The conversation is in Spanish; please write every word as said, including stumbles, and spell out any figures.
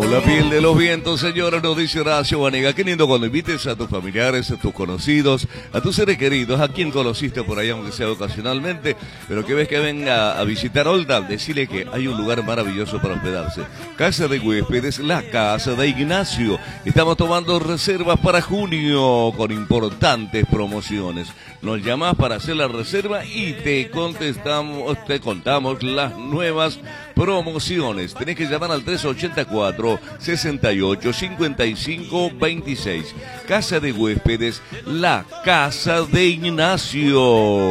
La piel de los vientos, señora, nos dice Horacio Vanega. Qué lindo cuando invites a tus familiares, a tus conocidos, a tus seres queridos, a quien conociste por ahí, aunque sea ocasionalmente, pero que ves que venga a visitar Oldam, decirle que hay un lugar maravilloso para hospedarse. Casa de Huéspedes, la casa de Ignacio. Estamos tomando reservas para junio con importantes promociones. Nos llamás para hacer la reserva y te contestamos, te contamos las nuevas promociones. Tenés que llamar al tres ochenta y cuatro, sesenta y ocho, cincuenta y cinco, veintiséis. Casa de Huéspedes, la casa de Ignacio.